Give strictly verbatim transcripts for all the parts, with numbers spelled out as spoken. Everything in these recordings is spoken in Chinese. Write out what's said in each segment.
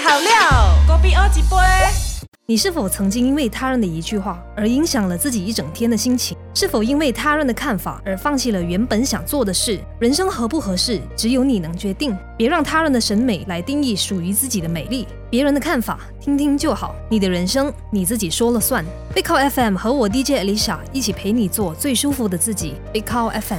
好料，隔壁二几杯。 你是否曾经因为他人的一句话而影响了自己一整天的心情？是否因为他人的看法而放弃了原本想做的事？人生合不合适，只有你能决定。别让他人的审美来定义属于自己的美丽。别人的看法，听听就好。你的人生，你自己说了算。Big Cow F M 和我 D J Alicia 一起陪你做最舒服的自己。Big Cow F M。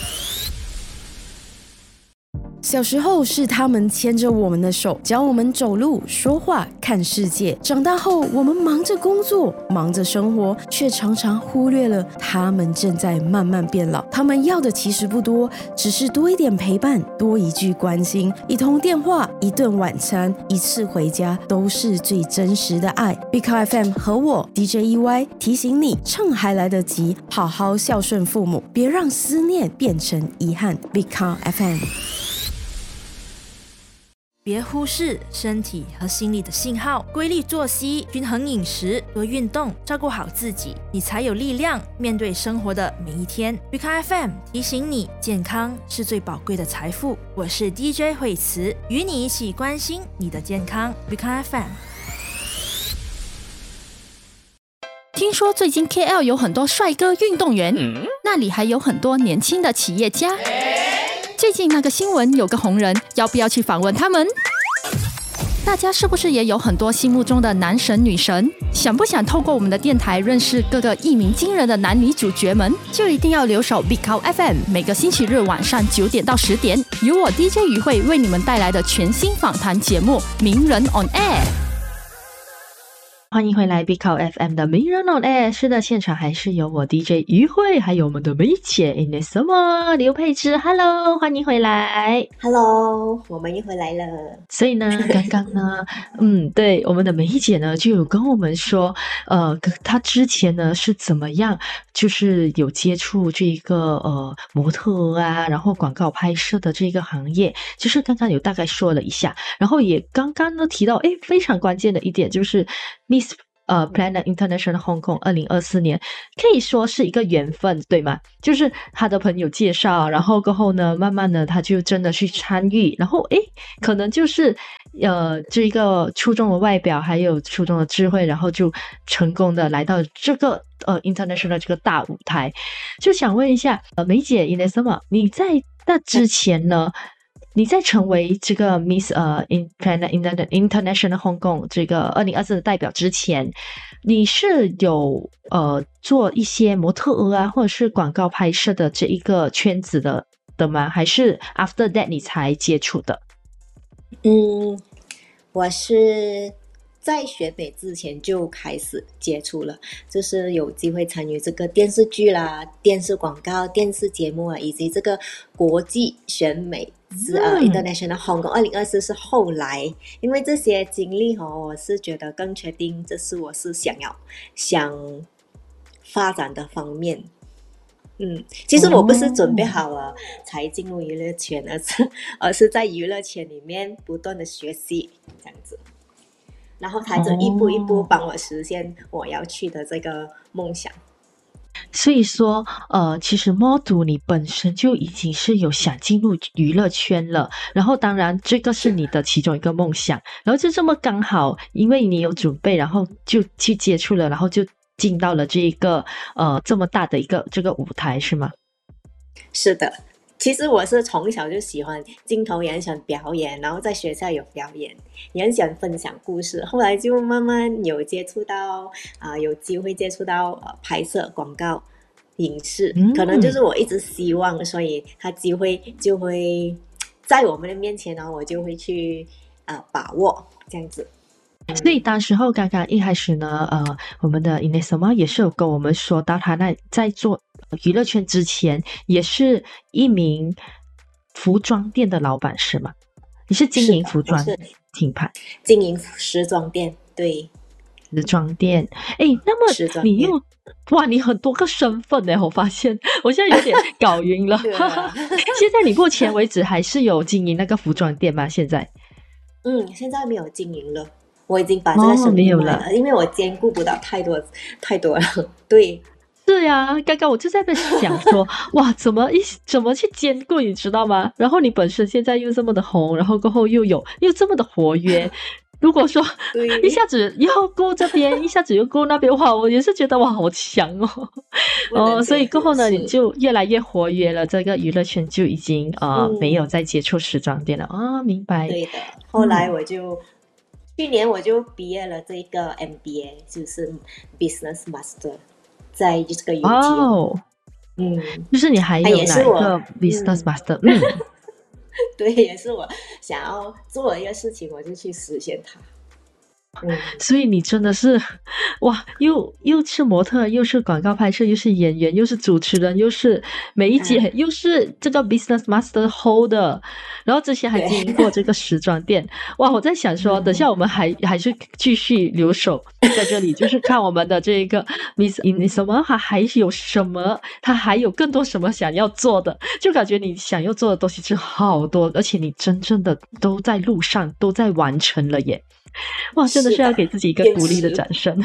小时候是他们牵着我们的手，教我们走路、说话、看世界。长大后，我们忙着工作，忙着生活，却常常忽略了他们正在慢慢变老。他们要的其实不多，只是多一点陪伴，多一句关心，一通电话，一顿晚餐，一次回家，都是最真实的爱。Big Cow F M 和我 D J E Y 提醒你，趁还来得及，好好孝顺父母，别让思念变成遗憾。Big Cow F M。 别忽视身体和心理的信号，规律作息、均衡饮食、多运动，照顾好自己，你才有力量面对生活的每一天。Big Cow F M 提醒你，健康是最宝贵的财富。我是 D J 惠慈，与你一起关心你的健康。Big Cow F M。 听说最近 K L 有很多帅哥运动员，嗯、那里还有很多年轻的企业家。最近那个新闻有个红人，要不要去访问他们？大家是不是也有很多心目中的男神女神？想不想透过我们的电台认识各个一鸣惊人的男女主角们？就一定要留守 Big Cow F M， 每个星期日晚上九点到十点，由我 D J 于慧为你们带来的全新访谈节目《名人 on Air》。 欢迎回来 Big Cow F M 的名人 on air。 是的，现场还是有我 D J 于慧，还有我们的梅姐 Inesoma 刘佩芝。 Hello， 欢迎回来。 Hello， 我们又回来了。 所以呢刚刚呢嗯，对，我们的梅姐呢就有跟我们说呃，她之前呢是怎么样就是有接触这个呃模特啊，然后广告拍摄的这个行业，就是刚刚有大概说了一下，然后也刚刚呢提到诶非常关键的一点，就是Miss 呃 Planet International Hong Kong 二零二四年可以说是一个缘分，对吗？就是他的朋友介绍，然后过后呢慢慢的他就真的去参与，然后诶可能就是呃这一个出众的外表还有出众的智慧，然后就成功的来到这个呃 International 这个大舞台。就想问一下呃梅姐 Inesoma， 你在那之前呢，你在成为这个 Miss 呃 Planet International Hong Kong 这个二零二四的代表之前，你是有呃做一些模特儿啊或者是广告拍摄的这一个圈子的的吗？还是 after that 你才接触的？ 嗯，我是在学美之前就开始接触了，就是有机会参与这个电视剧啦、电视广告、电视节目啊，以及这个国际选美是呃 International Hong Kong 二零二四是后来，因为这些经历哦，我是觉得更确定这是我是想要想发展的方面。嗯，其实我不是准备好了才进入娱乐圈，而是而是在娱乐圈里面不断的学习这样子，然后他就一步一步帮我实现我要去的这个梦想。 所以说呃，其实 model 你本身就已经是有想进入娱乐圈了，然后当然这个是你的其中一个梦想，然后就这么刚好因为你有准备，然后就去接触了，然后就进到了这一个呃这么大的一个这个舞台，是吗？ 是的，其实我是从小就喜欢镜头，也很喜欢表演，然后在学校有表演，也很喜欢分享故事，后来就慢慢有接触到啊、呃，有机会接触到呃拍摄广告影视、嗯、可能就是我一直希望，所以他机会就会在我们的面前，然后我就会去呃把握这样子。 所以当时候刚刚一开始呢呃，我们的 Inesoma 也是有跟我们说到他那在做娱乐圈之前也是一名服装店的老板，是吗？你是经营服装品牌？ 经营时装店，对， 时装店。诶，那么你又哇你很多个身份耶，我发现我现在有点搞晕了、啊、现在你目前为止还是有经营那个服装店吗？现在嗯，现在没有经营了，我已经把这个生意卖了、哦、因为我兼顾不到太多太多了。对， 是呀，刚刚我就在那想说哇怎么一怎么去兼顾，你知道吗？然后你本身现在又这么的红，然后过后又有又这么的活跃如果说对一下子又顾这边，一下子又顾那边，哇，我也是觉得哇，好强哦。哦，所以过后呢，你就越来越活跃了，这个娱乐圈就已经呃、 嗯、 没有再接触时装店了啊、哦，明白。 对的，后来我就、嗯、去年我就毕业了这个 M B A， 就是 Business Master， 在这个 U T M。 哦， 嗯， 就是你还有哪一个 Business Master？ 嗯。嗯对，也是我想要做的一个事情，我就去实现它。嗯， 所以你真的是哇，又又是模特，又是广告拍摄，又是演员，又是主持人，又是梅姐、嗯、又是这个 Business Master Holder， 然后之前还经营过这个时装店。哇，我在想说，等下我们还还是继续留守在这里，就是看我们的这个 Miss Inesoma 他还有什么，他还有更多什么想要做的，就感觉你想要做的东西是好多，而且你真正的都在路上，都在完成了耶。哇，真的是要给自己一个独立的掌声。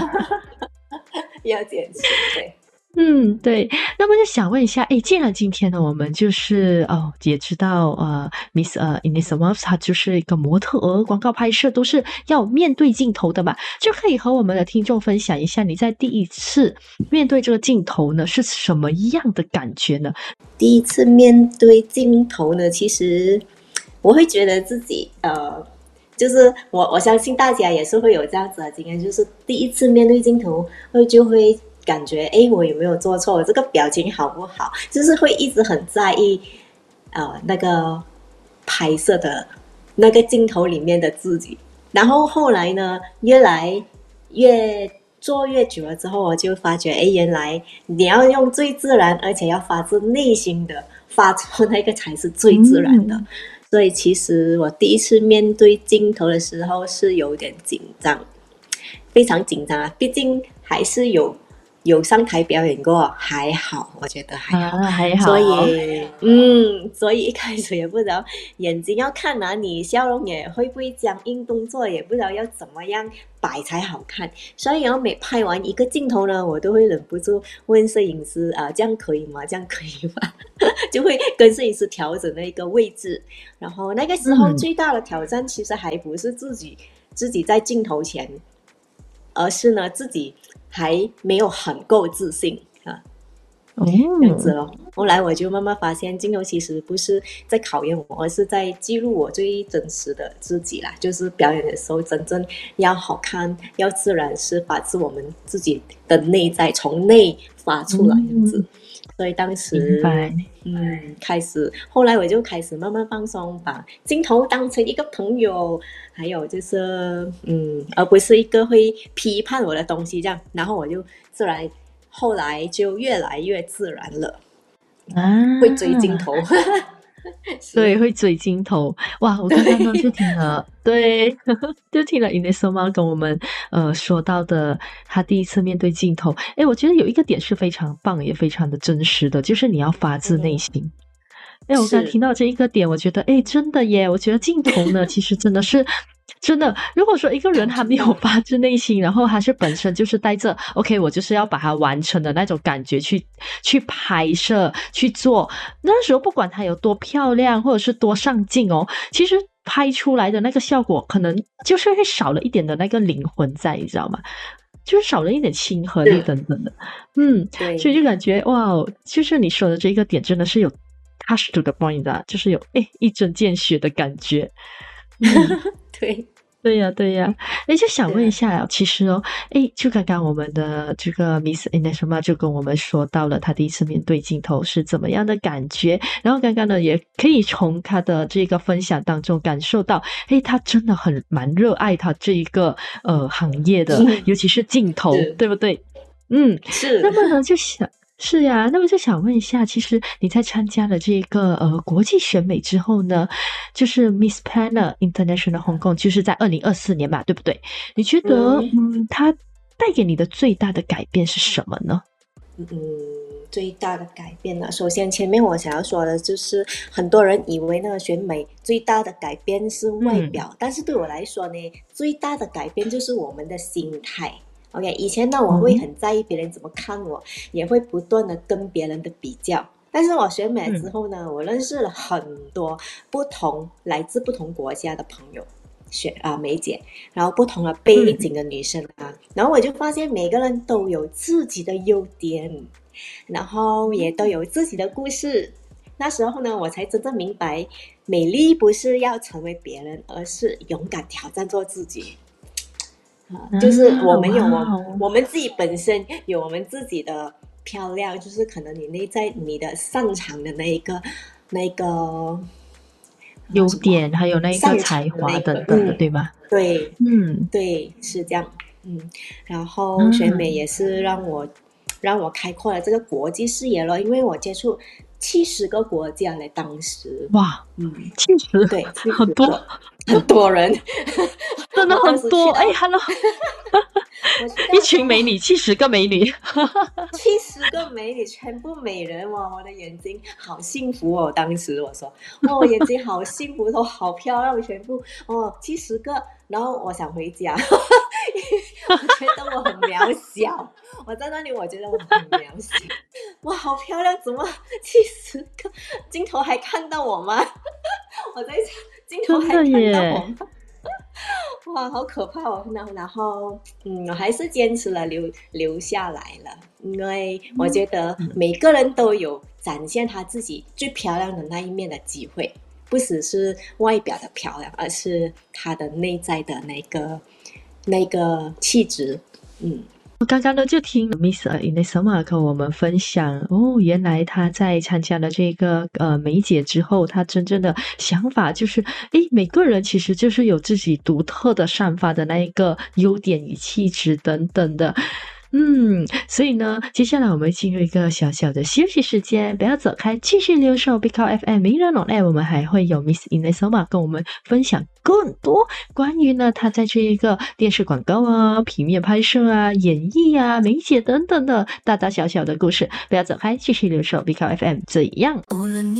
要坚持，对。 嗯，对。那么就想问一下，诶，既然今天呢，我们就是哦，也知道呃 ，Miss 呃 Inesoma 她就是一个模特儿，广告拍摄都是要面对镜头的嘛，就可以和我们的听众分享一下，你在第一次面对这个镜头呢，是什么样的感觉呢？ 第一次面对镜头呢，其实我会觉得自己呃。就是我我相信大家也是会有这样子的经验，就是第一次面对镜头会就会感觉诶，我有没有做错，我这个表情好不好，就是会一直很在意呃那个拍摄的那个镜头里面的自己。然后后来呢，越来越做越久了之后，我就发觉诶，原来你要用最自然而且要发自内心的发出那个才是最自然的、嗯，所以其实我第一次面对镜头的时候是有点紧张，非常紧张啊！毕竟还是有有上台表演过，还好，我觉得还好， 啊、还好。 所以，嗯，所以一开始也不知道眼睛要看哪里，笑容也会不会僵硬，动作也不知道要怎么样摆才好看。所以，然后每拍完一个镜头呢，我都会忍不住问摄影师啊，这样可以吗？这样可以吗？就会跟摄影师调整那个位置。然后那个时候最大的挑战其实还不是自己、嗯、自己在镜头前，而是呢自己还没有很够自信啊， 哦， 这样子咯。后来我就慢慢发现，镜头其实不是在考验我，而是在记录我最真实的自己啦。就是表演的时候，真正要好看、要自然，是发自我们自己的内在，从内发出来样子。嗯，所以当时，嗯，开始，后来我就开始慢慢放松，把镜头当成一个朋友，还有就是，嗯，而不是一个会批判我的东西这样。然后我就自然，后来就越来越自然了，啊，会追镜头。 对，会追镜头。哇，我刚刚呢就听了，对，就听了 Inesoma 跟我们呃说到的他第一次面对镜头。诶，我觉得有一个点是非常棒也非常的真实的，就是你要发自内心。诶，我刚听到这一个点，我觉得诶真的耶，我觉得镜头呢其实真的是真的，如果说一个人他没有发自内心，然后他是本身就是带着 OK 我就是要把它完成的那种感觉去去拍摄去做，那时候不管它有多漂亮或者是多上镜哦，其实拍出来的那个效果可能就是会少了一点的那个灵魂在，你知道吗？就是少了一点亲和力等等的。嗯，所以就感觉哇，就是你说的这个点真的是有 touch to the point 的，就是有诶一针见血的感觉。嗯， 对对呀对呀。诶，就想问一下，其实哦，诶，就刚刚我们的这个 Miss Inesoma 就跟我们说到了她第一次面对镜头是怎么样的感觉，然后刚刚呢也可以从她的这个分享当中感受到，诶，她真的很蛮热爱她这一个呃行业的，嗯，尤其是镜头，对不对？嗯，是。那么呢就想是呀，那么就想问一下，其实你在参加了这个呃国际选美之后呢，就是 Miss Planner International Hong Kong， 就是在二零二四年嘛，对不对？你觉得嗯, 嗯它带给你的最大的改变是什么呢？ 嗯，最大的改变呢，首先前面我想要说的就是很多人以为那个选美最大的改变是外表，嗯，但是对我来说呢，最大的改变就是我们的心态。OK， 以前呢我会很在意别人怎么看我，嗯，也会不断的跟别人的比较。但是我选美之后呢，嗯，我认识了很多不同来自不同国家的朋友， 学啊梅姐，然后不同的背景的女生啊，然后我就发现每个人都有自己的优点，然后也都有自己的故事。那时候呢，我才真正明白，美丽不是要成为别人，而是勇敢挑战做自己。啊，就是我们有我、 哇哦我们自己本身有我们自己的漂亮，就是可能你内在你的擅长的那一个那个优点还有那个才华等等的，对吧？ 对， 嗯， 对，是这样。嗯，然后嗯选美也是让我、让我开阔了这个国际视野了，因为我接触七十个国家嘞，当时， 哇， 嗯， 其实对， 很多， 很多人， 真的我当时很多。 去到哎，Hello， 我去到一群美女，七十个美女， 七十个美女，全部美人哇！我的眼睛好幸福哦！当时我说，哦，我眼睛好幸福，都好漂亮，全部哦，七十个。然后我想回家，我觉得我很渺小。我在那里，我觉得我很渺小。哇，好漂亮，怎么七十个？镜头还看到我吗？我在想，镜头还看到我吗？哇，好可怕哦！然后，嗯，我还是坚持了留留下来了，因为我觉得每个人都有展现他自己最漂亮的那一面的机会，不只是外表的漂亮，而是他的内在的那个那个气质。嗯， 我刚刚呢就听 Miss Inesoma 跟我们分享哦，原来她在参加了这个呃梅姐之后，她真正的想法就是，诶，每个人其实就是有自己独特的散发的那一个优点与气质等等的。嗯，所以呢，接下来我们进入一个小小的休息时间，不要走开，继续留守 B K F M 名人 on air， 我们还会有 Miss Inesoma 跟我们分享更多关于呢她在这一个电视广告啊、平面拍摄啊、演艺啊、梅姐等等的大大小小的故事，不要走开，继续留守 B K F M， 怎样？ 无论你